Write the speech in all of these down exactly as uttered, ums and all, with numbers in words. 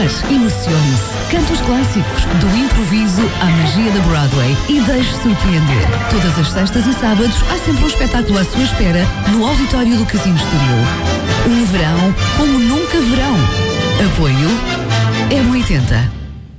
Emocione-se, cante os clássicos, do improviso à magia da Broadway e deixe-se surpreender. Todas as sextas e sábados há sempre um espetáculo à sua espera no auditório do Casino Estoril. Um verão como nunca verão. Apoio M oitenta.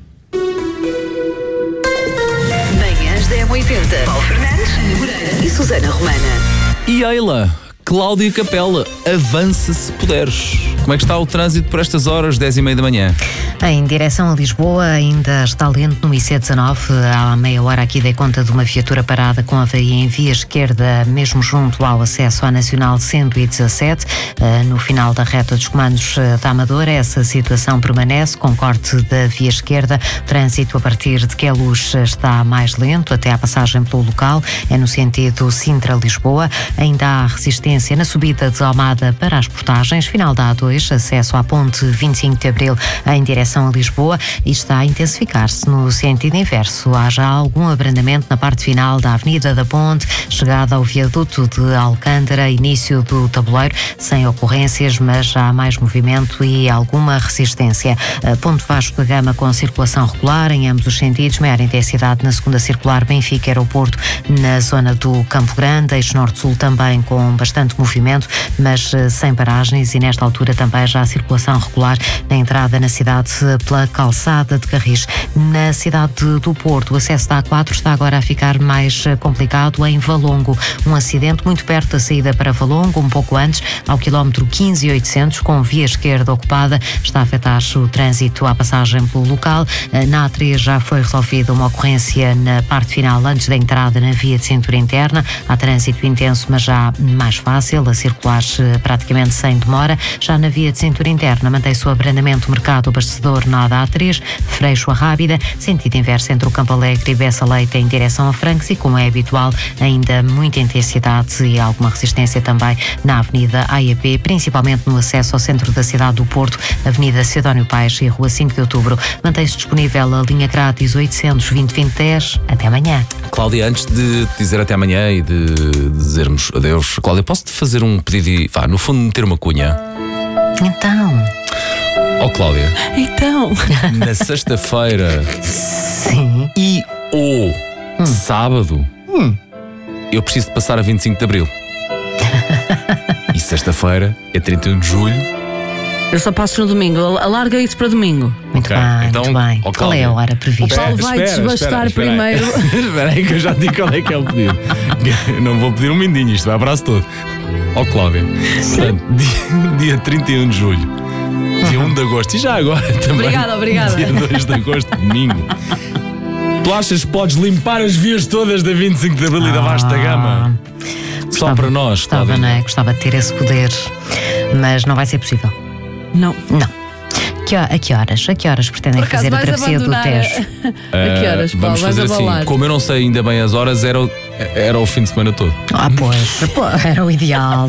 Manhãs da M oitenta. Paulo Fernandes, Ana Moreira e Susana Romana. E Eila, Cláudia Capela, avança se puderes. Como é que está o trânsito por estas horas, dez e meia da manhã? Em direção a Lisboa, ainda está lento no I C dezanove. Há meia hora aqui dei conta de uma viatura parada com avaria em via esquerda, mesmo junto ao acesso à Nacional cento e dezassete, no final da reta dos comandos da Amadora. Essa situação permanece, com corte da via esquerda. Trânsito a partir de Queluz está mais lento, até à passagem pelo local. É no sentido Sintra-Lisboa. Ainda há resistência na subida de Almada para as portagens. Final da A dois, acesso à ponte vinte e cinco de Abril em direção a Lisboa, e está a intensificar-se no sentido inverso. Há já algum abrandamento na parte final da Avenida da Ponte, chegada ao viaduto de Alcântara, início do tabuleiro, sem ocorrências, mas já há mais movimento e alguma resistência. Ponto Vasco da Gama com circulação regular em ambos os sentidos, maior intensidade na segunda circular Benfica Aeroporto, na zona do Campo Grande, eixo norte-sul também com bastante movimento, mas sem paragens, e nesta altura também já há circulação regular na entrada na cidade pela calçada de Carris. Na cidade do Porto, o acesso da A quatro está agora a ficar mais complicado em Valongo. Um acidente muito perto da saída para Valongo, um pouco antes, ao quilómetro quinze e oitocentos, com via esquerda ocupada, está a afetar o trânsito à passagem pelo local. Na A três já foi resolvida uma ocorrência na parte final, antes da entrada na via de cintura interna. Há trânsito intenso, mas já mais fácil, a circular praticamente sem demora. Já na via de cintura interna, mantém-se o abrandamento mercado abastecedor na A três, Freixo a Rábida, sentido inverso entre o Campo Alegre e Bessa Leite em direção a Francos, e como é habitual, ainda muita intensidade e alguma resistência também na Avenida A E P, principalmente no acesso ao centro da cidade do Porto, Avenida Sidónio Paes e Rua cinco de Outubro. Mantém-se disponível a linha grátis oitocentos vinte vinte dez. Até amanhã. Cláudia, antes de dizer até amanhã e de dizermos adeus, Cláudia, posso-te fazer um pedido e, vá, no fundo, meter uma cunha? Então... Oh, Cláudia. Então. Na sexta-feira. Sim. E ou hum. sábado. Hum. Eu preciso de passar a vinte e cinco de Abril. E sexta-feira é trinta e um de Julho. Eu só passo no domingo. Alarga isso para domingo. Muito okay. bem, então, muito bem. Oh, qual é a hora prevista? O Paulo vai espera, desbastar espera, espera, primeiro. Espera aí que eu já digo qual é que é o pedido. Eu não vou pedir um mindinho, isto vai abraço todo. Ó, oh, Cláudia. Portanto, dia, dia trinta e um de Julho. Dia um de agosto, e já agora também. Obrigada, obrigada. Dia dois de agosto, domingo. Tu achas que podes limpar as vias todas da vinte e cinco de Abril ah, e da Vasta Gama? Só gostava, para nós, gostava, Cláudia. não é? Gostava de ter esse poder, mas não vai ser possível. Não. Não. Que, a que horas? A que horas pretendem fazer a travessia do Tejo? A que horas, Paulo? Vamos fazer vais assim, como eu não sei ainda bem as horas, era o, era o fim de semana todo. Ah, pois, pô, era o ideal.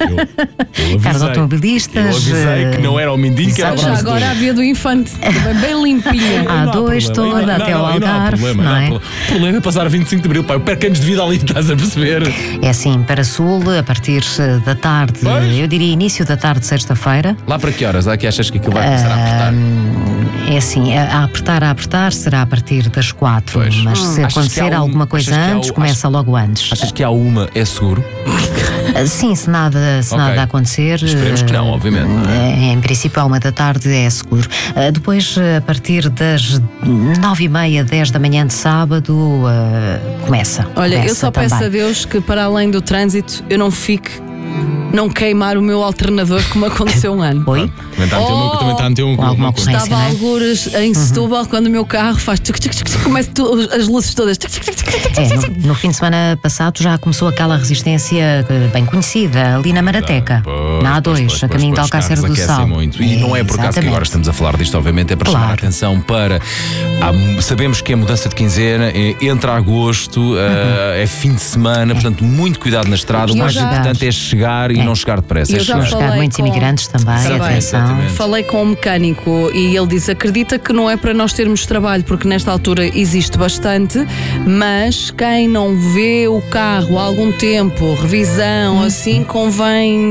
Eu, eu Caros automobilistas. Eu avisei que não era o mindinho, que era o já agora a via do Infante, bem limpinha. A dois toda até ao Algarve, não, não é? O problema é passar a vinte e cinco de Abril, pá, eu perco anos de vida ali, estás a perceber? É assim, para Sul, a partir da tarde, pois? Eu diria início da tarde de sexta-feira. Lá para que horas? Há que achas que aquilo vai começar uh, a apertar? É assim, a apertar, a apertar será a partir das quatro, pois. Mas se hum, acontecer um, alguma coisa antes, um, começa achas, logo antes. Achas que há uma é seguro? Sim, se nada, se okay. nada acontecer. Esperemos que não, obviamente. Não é? Em princípio, à uma da tarde é seguro. Depois, a partir das nove e meia, dez da manhã de sábado, uh, começa. Olha, começa eu só também. peço a Deus que, para além do trânsito, eu não fique. Não queimar o meu alternador como aconteceu um ano. Oi? Também está a meter uma, também está a meter um, alguma coisa. Estava a algures em Setúbal, uhum. quando o meu carro faz tchuc, tchuc, tchuc, começa tu, as luzes todas. Tchuc, tchuc, tchuc, tchuc, é, no, no fim de semana passado já começou aquela resistência bem conhecida ali na Marateca, pois, na A dois, pois, pois, a caminho de Alcácer do Sal. Muito. E é, não é por acaso que agora estamos a falar disto, obviamente, é para claro. chamar a atenção para. Há, sabemos que é mudança de quinzena, é, entra agosto, uhum. uh, é fim de semana, é. portanto, muito cuidado na estrada. O mais já... importante é chegar e é. não chegar depressa. Eu já chegar muitos com... imigrantes também, atenção. Falei com um mecânico e ele disse: acredita que não é para nós termos trabalho, porque nesta altura existe bastante, mas quem não vê o carro há algum tempo, revisão, hum. assim, convém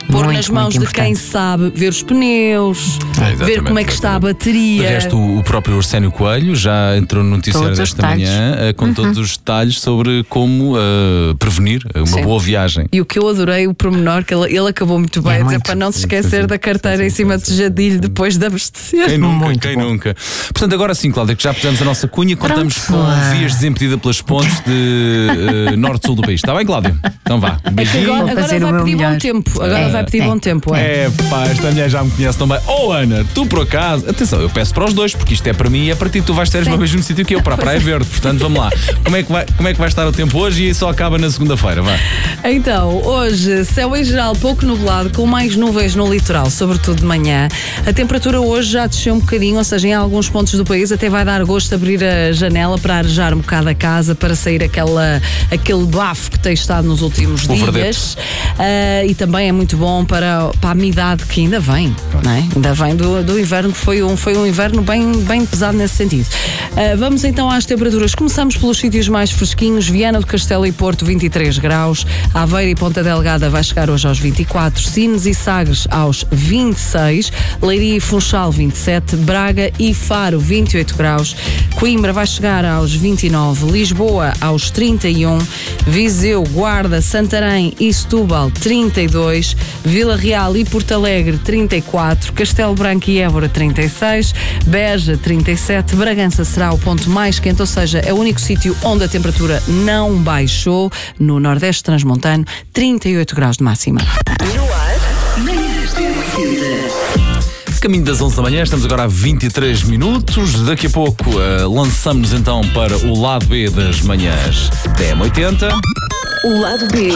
Pôr muito, nas mãos de quem sabe, ver os pneus, é, ver como é que está a bateria. De resto, o próprio Arsénio Coelho já entrou no noticiário desta manhã uh, com uhum. todos os detalhes sobre como uh, prevenir uma Sim. boa viagem. E o que eu adorei, o pormenor, que ele, ele acabou muito bem, é, a dizer, muito. para não se esquecer da carteira em cima de jadilho depois de abastecer. Quem nunca, muito quem bom. nunca. Portanto, agora sim, Cláudia, que já pusemos a nossa cunha, contamos Pronto. com vias desimpedida pelas pontes de uh, norte-sul do país. Está bem, Cláudia? Então vá. Um beijinho. Agora, agora vai pedir melhor. bom tempo. Agora é, vai pedir é. bom tempo. É. é, pá, esta mulher já me conhece tão bem. Oh, Ana, tu por acaso. Atenção, eu peço para os dois, porque isto é para mim e é para ti. Tu vais ter o mesmo sítio que eu, para a Praia Verde. Portanto, vamos lá. Como é, que vai, como é que vai estar o tempo hoje e só acaba na segunda-feira? Vá. Então, hoje, céu em geral pouco nublado, com mais nuvens no litoral, sobretudo de manhã. A temperatura hoje já desceu um bocadinho, ou seja, em alguns pontos do país até vai dar gosto de abrir a janela para arejar um bocado a casa, para sair aquela, aquele bafo que tem estado nos últimos o dias. Uh, e também é muito bom para, para a umidade que ainda vem, não é? Ainda vem do, do inverno, que foi um, foi um inverno bem, bem pesado nesse sentido. Uh, vamos então às temperaturas. Começamos pelos sítios mais fresquinhos. Viana do Castelo e Porto, vinte e três graus. Aveiro e Ponta Delgada vai chegar hoje aos vinte e quatro. Sines e Sagres aos vinte e seis. Leiria e Funchal, vinte e sete. Braga e Faro, vinte e oito graus. Coimbra vai chegar aos vinte e nove. Lisboa aos trinta e um. Viseu, Guarda, Santarém e Setúbal, trinta e dois. Vila Real e Porto Alegre, trinta e quatro. Castelo Branco e Évora, trinta e seis. Beja, trinta e sete. Bragança será o ponto mais quente, ou seja, é o único sítio onde a temperatura não baixou. No Nordeste Transmontano, trinta e oito graus de máxima. No ar, manhãs da M oitenta. Caminho das onze da manhã, estamos agora a vinte e três minutos. Daqui a pouco uh, lançamos-nos então para o lado B das manhãs da M oitenta. O lado B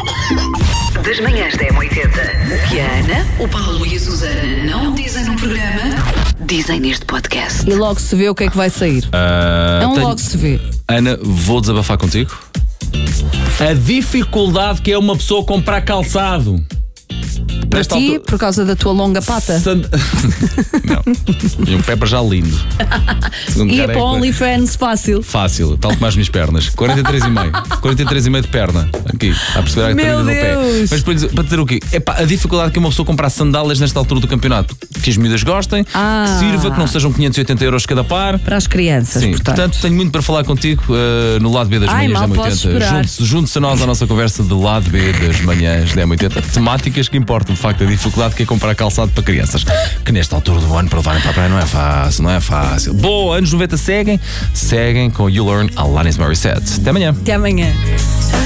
das manhãs da M oitenta. O que a Ana, o Paulo e a Susana não dizem no programa, dizem neste podcast. E logo se vê o que é que vai sair. Uh, é um tenho... logo se vê. Ana, vou desabafar contigo. A dificuldade que é uma pessoa comprar calçado. Para ti, altura... por causa da tua longa pata? Sand... Não. E um pé para já lindo. E é para o OnlyFans fácil. Fácil, tal como as minhas pernas. quarenta e três e meio. quarenta e três e meio de perna. Aqui, a perceber a Meu Deus. Pé. Mas para dizer, para dizer o quê? É pá, a dificuldade que é uma pessoa comprar sandálias nesta altura do campeonato. Que as miúdas gostem, ah. que sirva, que não sejam quinhentos e oitenta euros cada par. Para as crianças, Sim, portanto. portanto, tenho muito para falar contigo uh, no lado B das Ai, manhãs da M oitenta. Junte-se junte a nós à nossa conversa de lado B das manhãs da M oitenta. Temáticas que importam, de facto, a dificuldade que é comprar calçado para crianças. Que nesta altura do ano para levarem para a praia não é fácil, não é fácil. Boa, anos noventa seguem, seguem com You Learn, Alanis Morissette. Até amanhã. Até amanhã.